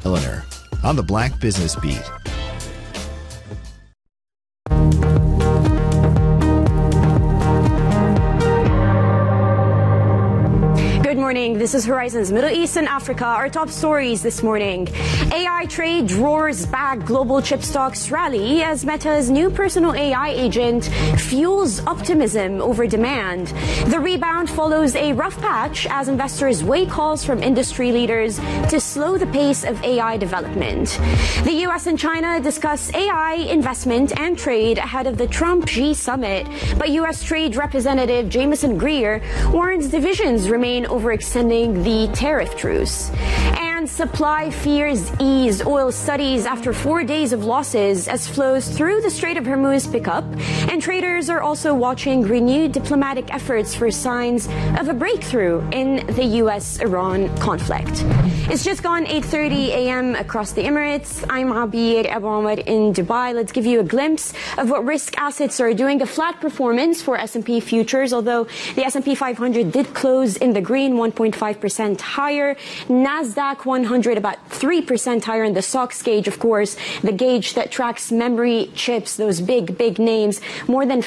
Eleanor on the Black Business Beat. Good morning. This is Horizon's Middle East and Africa. Our top stories this morning. AI trade roars back, global chip stocks rally as Meta's new personal AI agent fuels optimism over demand. The rebound follows a rough patch as investors weigh calls from industry leaders to slow the pace of AI development. The U.S. and China discuss AI investment and trade ahead of the Trump-Xi summit, but U.S. Trade Representative Jamieson Greer warns divisions remain overextending the tariff truce. And supply fears ease. Oil studies after 4 days of losses as flows through the Strait of Hormuz pick up. And traders are also watching renewed diplomatic efforts for signs of a breakthrough in the U.S.-Iran conflict. It's just gone 8:30 a.m. across the Emirates. I'm Abir Abu Omar in Dubai. Let's give you a glimpse of what risk assets are doing. A flat performance for S&P futures, although the S&P 500 did close in the green, 1.5% higher. NASDAQ 100 about 3% higher, in the SOX gauge, of course, the gauge that tracks memory chips, those big names, more than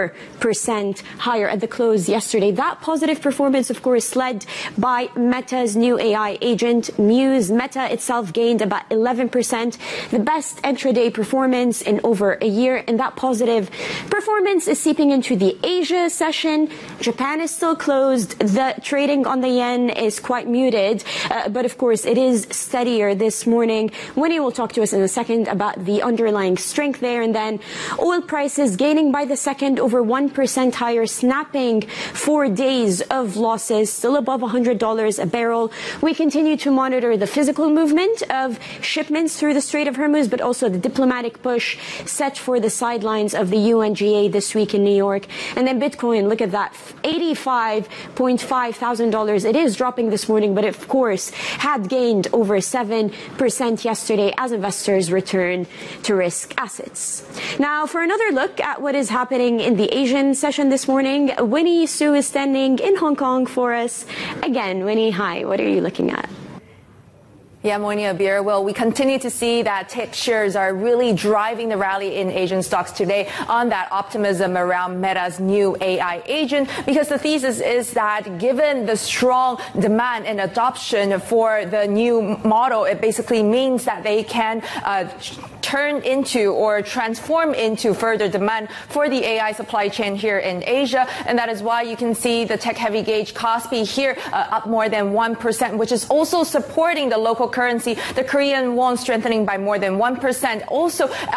4% higher at the close yesterday. That positive performance, of course, led by Meta's new AI agent, Muse. Meta itself gained about 11%, the best intraday performance in over a year, and that positive performance is seeping into the Asia session. Japan is still closed. The trading on the yen is quite muted, but of course it is steadier this morning. Winnie will talk to us in a second about the underlying strength there. And then oil prices gaining by the second, over 1% higher, snapping 4 days of losses, still above $100 a barrel. We continue to monitor the physical movement of shipments through the Strait of Hormuz, but also the diplomatic push set for the sidelines of the UNGA this week in New York. And then Bitcoin, look at that, $85.5 thousand. It is dropping this morning, but of course had gained over 7% yesterday as investors return to risk assets. Now, for another look at what is happening in the Asian session this morning, Winnie Su is standing in Hong Kong for us. Again, Winnie, hi. What are you looking at? Yeah, morning, Abir. Well, we continue to see that tech shares are really driving the rally in Asian stocks today on that optimism around Meta's new AI agent, because the thesis is that given the strong demand and adoption for the new model, it basically means that they can turn into or transform into further demand for the AI supply chain here in Asia. And that is why you can see the tech-heavy gauge Kospi here up more than 1%, which is also supporting the local currency, the Korean won strengthening by more than 1%. Also